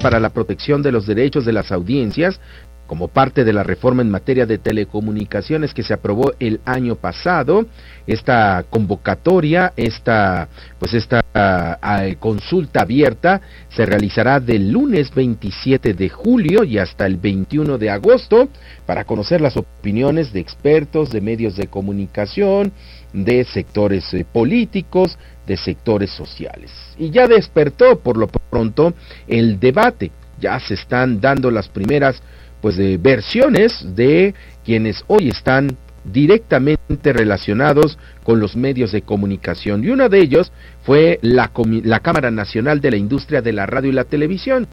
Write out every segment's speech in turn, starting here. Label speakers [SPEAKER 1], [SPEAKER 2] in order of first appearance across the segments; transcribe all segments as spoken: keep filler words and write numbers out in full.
[SPEAKER 1] para la protección de los derechos de las audiencias, como parte de la reforma en materia de telecomunicaciones que se aprobó el año pasado. Esta convocatoria, esta pues esta uh, uh, consulta abierta se realizará del lunes veintisiete de julio y hasta el veintiuno de agosto para conocer las opiniones de expertos, de medios de comunicación, de sectores eh, políticos, de sectores sociales. Y ya despertó por lo pronto el debate, ya se están dando las primeras pues de versiones de quienes hoy están directamente relacionados con los medios de comunicación, y uno de ellos fue la, la Cámara Nacional de la Industria de la Radio y la Televisión.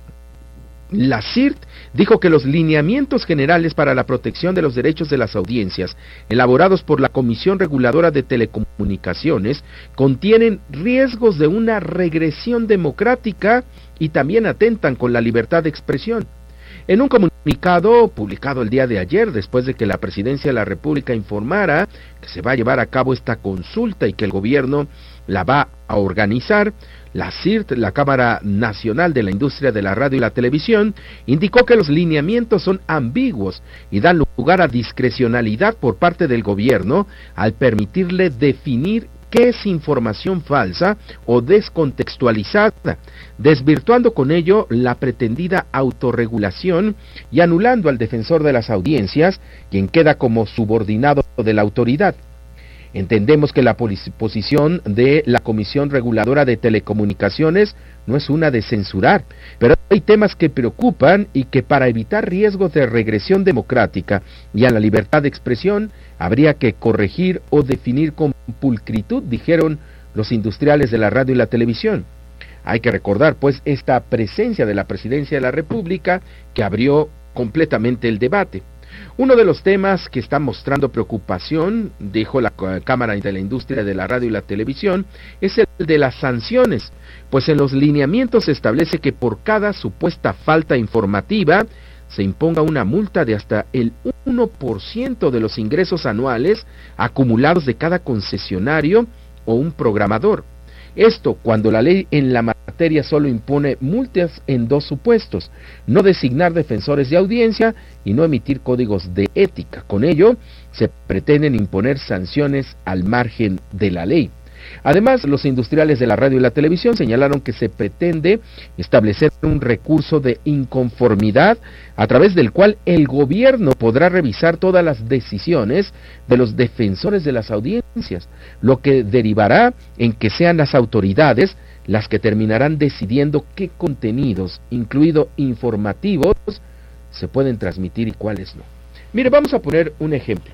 [SPEAKER 1] La C I R T dijo que los lineamientos generales para la protección de los derechos de las audiencias, elaborados por la Comisión Reguladora de Telecomunicaciones, contienen riesgos de una regresión democrática y también atentan con la libertad de expresión. En un comunicado publicado el día de ayer, después de que la Presidencia de la República informara que se va a llevar a cabo esta consulta y que el gobierno la va a organizar, la C I R T, la Cámara Nacional de la Industria de la Radio y la Televisión, indicó que los lineamientos son ambiguos y dan lugar a discrecionalidad por parte del gobierno al permitirle definir qué es información falsa o descontextualizada, desvirtuando con ello la pretendida autorregulación y anulando al defensor de las audiencias, quien queda como subordinado de la autoridad. Entendemos que la posición de la Comisión Reguladora de Telecomunicaciones no es una de censurar, pero hay temas que preocupan y que para evitar riesgos de regresión democrática y a la libertad de expresión habría que corregir o definir con pulcritud, dijeron los industriales de la radio y la televisión. Hay que recordar pues esta presencia de la Presidencia de la República que abrió completamente el debate. Uno de los temas que está mostrando preocupación, dijo la Cámara de la Industria de la Radio y la Televisión, es el de las sanciones, pues en los lineamientos se establece que por cada supuesta falta informativa se imponga una multa de hasta el uno por ciento de los ingresos anuales acumulados de cada concesionario o un programador. Esto cuando la ley en la materia solo impone multas en dos supuestos: no designar defensores de audiencia y no emitir códigos de ética. Con ello, se pretenden imponer sanciones al margen de la ley. Además, los industriales de la radio y la televisión señalaron que se pretende establecer un recurso de inconformidad a través del cual el gobierno podrá revisar todas las decisiones de los defensores de las audiencias, lo que derivará en que sean las autoridades las que terminarán decidiendo qué contenidos, incluidos informativos, se pueden transmitir y cuáles no. Mire, vamos a poner un ejemplo.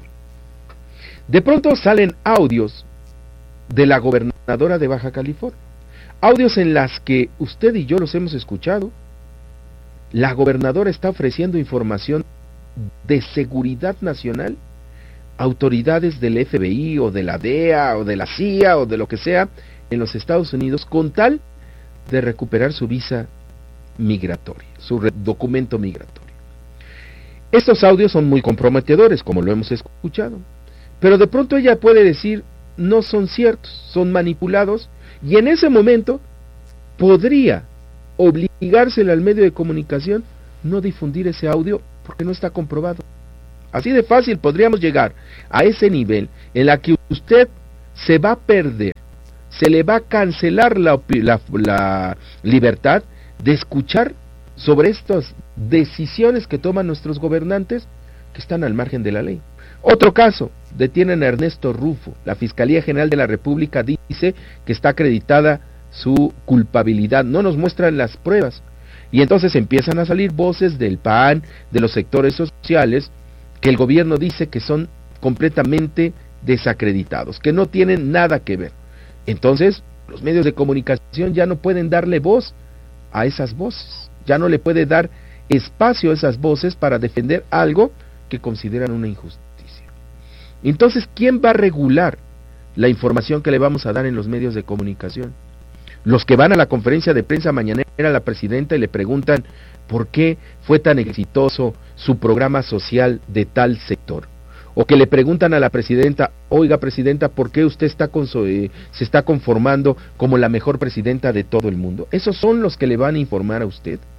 [SPEAKER 1] De pronto salen audios de la gobernadora de Baja California, audios en las que usted y yo los hemos escuchado. La gobernadora está ofreciendo información de seguridad nacional, autoridades del F B I o de la D E A o de la C I A o de lo que sea en los Estados Unidos, con tal de recuperar su visa migratoria, su documento migratorio. Estos audios son muy comprometedores, como lo hemos escuchado, pero de pronto ella puede decir: no son ciertos, son manipulados, y en ese momento podría obligársele al medio de comunicación no difundir ese audio porque no está comprobado. Así de fácil podríamos llegar a ese nivel en la que usted se va a perder, se le va a cancelar la, la, la libertad de escuchar sobre estas decisiones que toman nuestros gobernantes que están al margen de la ley. Otro caso, detienen a Ernesto Rufo. La Fiscalía General de la República dice que está acreditada su culpabilidad, no nos muestran las pruebas, y entonces empiezan a salir voces del P A N, de los sectores sociales, que el gobierno dice que son completamente desacreditados, que no tienen nada que ver. Entonces, los medios de comunicación ya no pueden darle voz a esas voces, ya no le puede dar espacio a esas voces para defender algo que consideran una injusticia. Entonces, ¿quién va a regular la información que le vamos a dar en los medios de comunicación? Los que van a la conferencia de prensa mañanera a la presidenta y le preguntan por qué fue tan exitoso su programa social de tal sector. O que le preguntan a la presidenta: oiga, presidenta, ¿por qué usted está con su, eh, se está conformando como la mejor presidenta de todo el mundo? Esos son los que le van a informar a usted.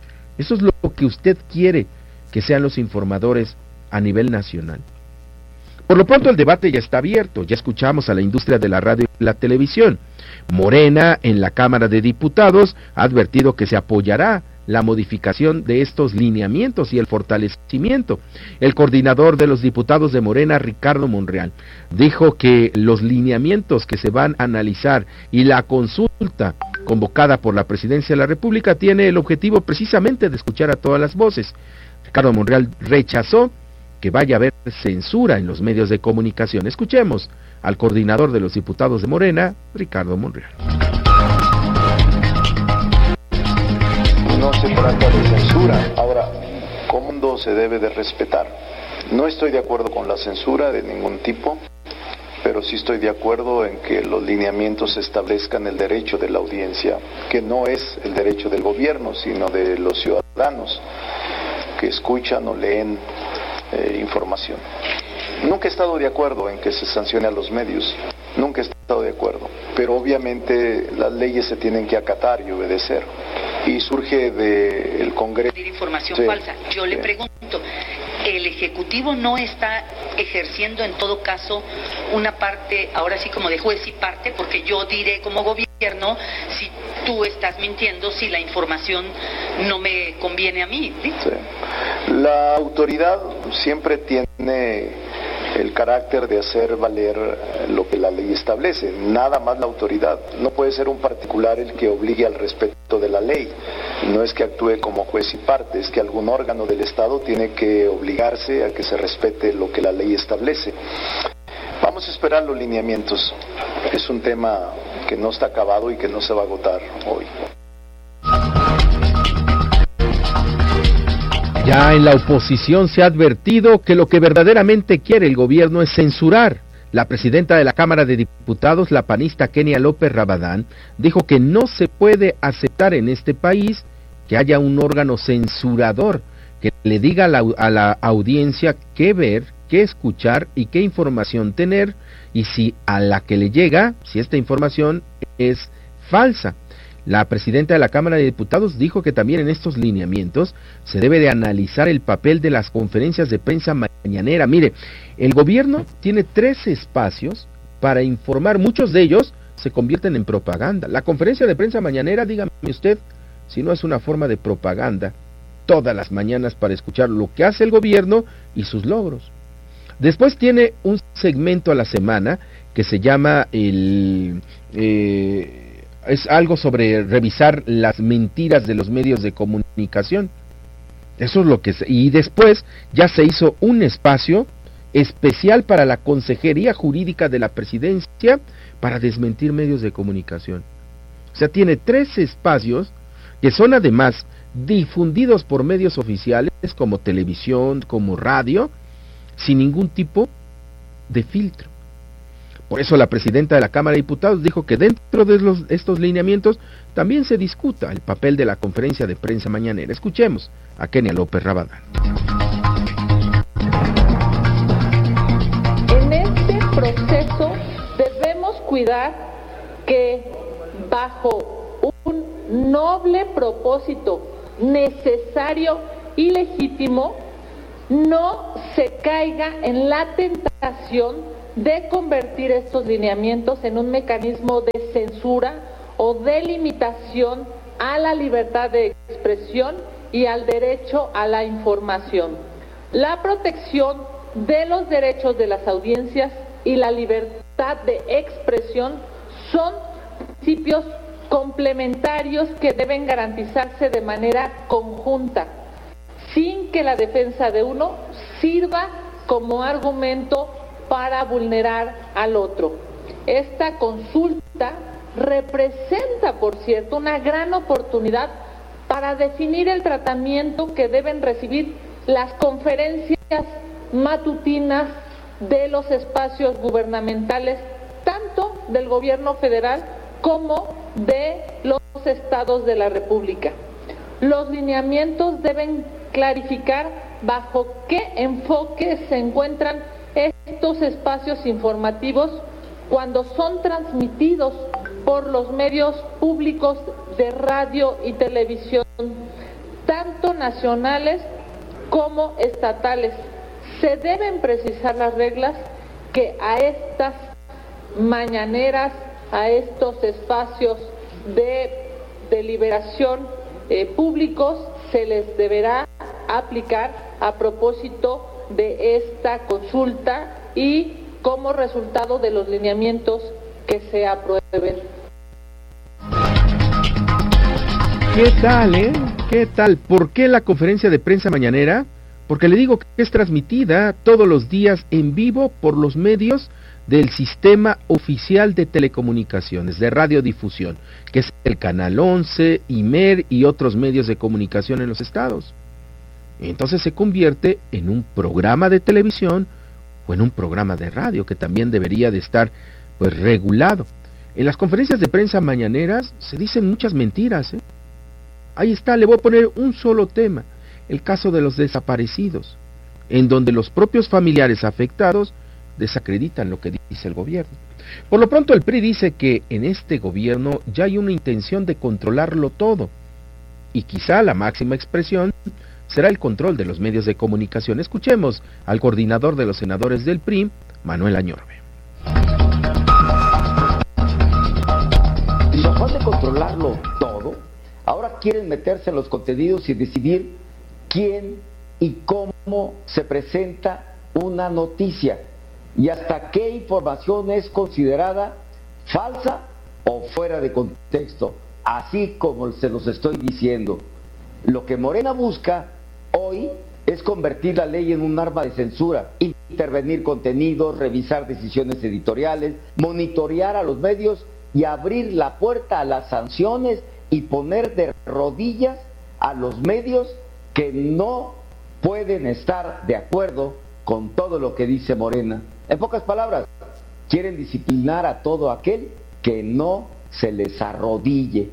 [SPEAKER 1] Eso es lo que usted quiere que sean los informadores a nivel nacional. Por lo pronto el debate ya está abierto, ya escuchamos a la industria de la radio y la televisión. Morena en la Cámara de Diputados ha advertido que se apoyará la modificación de estos lineamientos y el fortalecimiento. El coordinador de los diputados de Morena, Ricardo Monreal, dijo que los lineamientos que se van a analizar y la consulta convocada por la Presidencia de la República tiene el objetivo precisamente de escuchar a todas las voces. Ricardo Monreal rechazó que vaya a haber censura en los medios de comunicación. Escuchemos al coordinador de los diputados de Morena, Ricardo Monreal.
[SPEAKER 2] No se trata de censura. Ahora, ¿cómo se debe de respetar? No estoy de acuerdo con la censura de ningún tipo, pero sí estoy de acuerdo en que los lineamientos establezcan el derecho de la audiencia, que no es el derecho del gobierno, sino de los ciudadanos que escuchan o leen eh, información. Nunca he estado de acuerdo en que se sancione a los medios, nunca he estado de acuerdo, pero obviamente las leyes se tienen que acatar y obedecer, y surge del Congreso.
[SPEAKER 3] Información sí, falsa. Yo sí. le pregunto, ¿el Ejecutivo no está ejerciendo en todo caso una parte, ahora sí como de juez y parte? Porque yo diré como gobierno si tú estás mintiendo, si la información no me conviene a mí, ¿sí?
[SPEAKER 2] Sí. La autoridad siempre tiene el carácter de hacer valer lo que la ley establece, nada más la autoridad. No puede ser un particular el que obligue al respeto de la ley, no es que actúe como juez y parte, es que algún órgano del Estado tiene que obligarse a que se respete lo que la ley establece. Vamos a esperar los lineamientos, es un tema que no está acabado y que no se va a agotar hoy.
[SPEAKER 1] Ya en la oposición se ha advertido que lo que verdaderamente quiere el gobierno es censurar. La presidenta de la Cámara de Diputados, la panista Kenia López Rabadán, dijo que no se puede aceptar en este país que haya un órgano censurador que le diga a la, a la audiencia qué ver, qué escuchar y qué información tener, y si a la que le llega, si esta información es falsa. La presidenta de la Cámara de Diputados dijo que también en estos lineamientos se debe de analizar el papel de las conferencias de prensa mañanera. Mire, el gobierno tiene tres espacios para informar, muchos de ellos se convierten en propaganda. La conferencia de prensa mañanera, dígame usted, si no es una forma de propaganda, todas las mañanas para escuchar lo que hace el gobierno y sus logros. Después tiene un segmento a la semana que se llama el... Eh, es algo sobre revisar las mentiras de los medios de comunicación. Eso es lo que se, y después ya se hizo un espacio especial para la Consejería Jurídica de la Presidencia para desmentir medios de comunicación. O sea, tiene tres espacios que son además difundidos por medios oficiales como televisión, como radio, sin ningún tipo de filtro. Por eso la presidenta de la Cámara de Diputados dijo que dentro de los, estos lineamientos también se discuta el papel de la conferencia de prensa mañanera. Escuchemos a Kenia López Rabadán.
[SPEAKER 4] En este proceso debemos cuidar que bajo un noble propósito necesario y legítimo no se caiga en la tentación de convertir estos lineamientos en un mecanismo de censura o de limitación a la libertad de expresión y al derecho a la información. La protección de los derechos de las audiencias y la libertad de expresión son principios complementarios que deben garantizarse de manera conjunta, sin que la defensa de uno sirva como argumento para vulnerar al otro. Esta consulta representa, por cierto, una gran oportunidad para definir el tratamiento que deben recibir las conferencias matutinas de los espacios gubernamentales, tanto del gobierno federal como de los estados de la República. Los lineamientos deben clarificar bajo qué enfoque se encuentran estos espacios informativos cuando son transmitidos por los medios públicos de radio y televisión, tanto tanto nacionales como estatales. Se deben precisar las reglas que a estas mañaneras, a estos espacios de deliberación eh, públicos, se les deberá aplicar a propósito de esta consulta y como resultado de los lineamientos que se aprueben.
[SPEAKER 1] ¿Qué tal, eh? ¿Qué tal? ¿Por qué la conferencia de prensa mañanera? Porque le digo que es transmitida todos los días en vivo por los medios del Sistema Oficial de Telecomunicaciones, de Radiodifusión, que es el Canal once, Imer y otros medios de comunicación en los estados. Entonces se convierte en un programa de televisión o en un programa de radio que también debería de estar pues regulado. En las conferencias de prensa mañaneras se dicen muchas mentiras, ¿eh? Ahí está, le voy a poner un solo tema, el caso de los desaparecidos, en donde los propios familiares afectados desacreditan lo que dice el gobierno. Por lo pronto el P R I dice que en este gobierno ya hay una intención de controlarlo todo, y quizá la máxima expresión será el control de los medios de comunicación. Escuchemos al coordinador de los senadores del P R I, Manuel Añorbe.
[SPEAKER 5] Y después de controlarlo todo, ahora quieren meterse en los contenidos y decidir quién y cómo se presenta una noticia y hasta qué información es considerada falsa o fuera de contexto, así como se los estoy diciendo. Lo que Morena busca hoy es convertir la ley en un arma de censura, intervenir contenidos, revisar decisiones editoriales, monitorear a los medios y abrir la puerta a las sanciones y poner de rodillas a los medios que no pueden estar de acuerdo con todo lo que dice Morena. En pocas palabras, quieren disciplinar a todo aquel que no se les arrodille.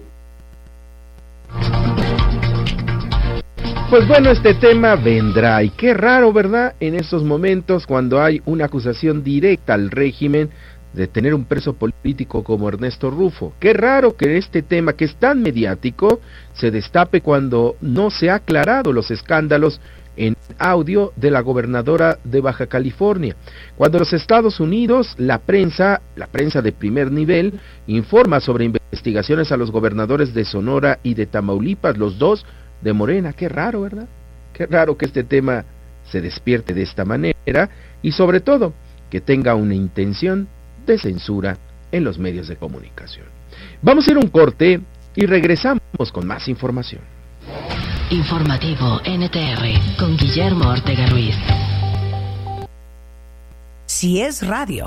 [SPEAKER 1] Pues bueno, este tema vendrá, y qué raro, ¿verdad? En estos momentos, cuando hay una acusación directa al régimen de tener un preso político como Ernesto Rufo. Qué raro que este tema, que es tan mediático, se destape cuando no se ha aclarado los escándalos en audio de la gobernadora de Baja California. Cuando los Estados Unidos, la prensa, la prensa de primer nivel, informa sobre investigaciones a los gobernadores de Sonora y de Tamaulipas, los dos de Morena. Qué raro, ¿verdad? Qué raro que este tema se despierte de esta manera y sobre todo que tenga una intención de censura en los medios de comunicación. Vamos a ir a un corte y regresamos con más información.
[SPEAKER 6] Informativo N T R con Guillermo Ortega Ruiz.
[SPEAKER 7] Si es radio.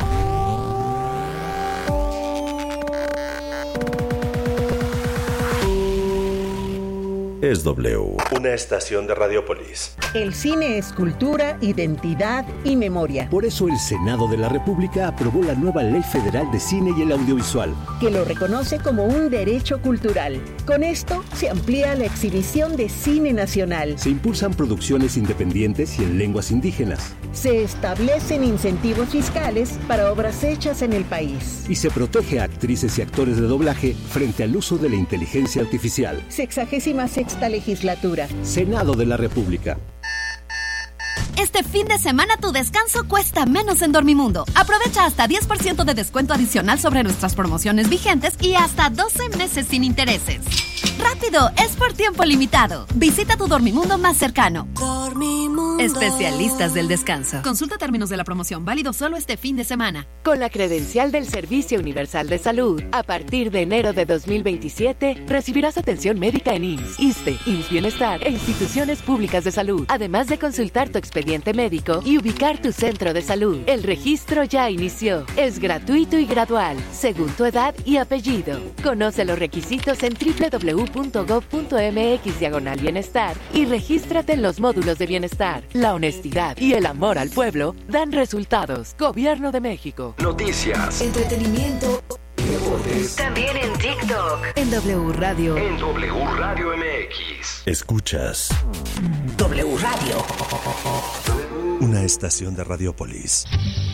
[SPEAKER 8] Es W, una estación de Radiopolis.
[SPEAKER 9] El cine es cultura, identidad y memoria.
[SPEAKER 10] Por eso el Senado de la República aprobó la nueva Ley Federal de Cine y el Audiovisual,
[SPEAKER 9] que lo reconoce como un derecho cultural. Con esto se amplía la exhibición de cine nacional.
[SPEAKER 10] Se impulsan producciones independientes y en lenguas indígenas.
[SPEAKER 9] Se establecen incentivos fiscales para obras hechas en el país.
[SPEAKER 10] Y se protege a actrices y actores de doblaje frente al uso de la inteligencia artificial.
[SPEAKER 9] Sexagésima sexta legislatura.
[SPEAKER 10] Senado de la República.
[SPEAKER 11] Este fin de semana tu descanso cuesta menos en Dormimundo. Aprovecha hasta diez por ciento de descuento adicional sobre nuestras promociones vigentes y hasta doce meses sin intereses. ¡Rápido! Es por tiempo limitado. Visita tu Dormimundo más cercano. Dormimundo. Especialistas del descanso. Consulta términos de la promoción. Válido solo este fin de semana.
[SPEAKER 12] Con la credencial del Servicio Universal de Salud, a partir de enero de dos mil veintisiete, recibirás atención médica en I M S S, ISSSTE, I M S S Bienestar e instituciones públicas de salud, además de consultar tu expediente médico y ubicar tu centro de salud. El registro ya inició. Es gratuito y gradual, según tu edad y apellido. Conoce los requisitos en doble u doble u doble u punto gob punto eme equis diagonal bienestar y regístrate en los módulos de bienestar. La honestidad y el amor al pueblo dan resultados. Gobierno de México.
[SPEAKER 8] Noticias.
[SPEAKER 6] Entretenimiento.
[SPEAKER 8] Deportes.
[SPEAKER 12] También en TikTok.
[SPEAKER 6] En W Radio.
[SPEAKER 8] En W Radio M X. Escuchas
[SPEAKER 7] W Radio.
[SPEAKER 8] Una estación de Radiopolis.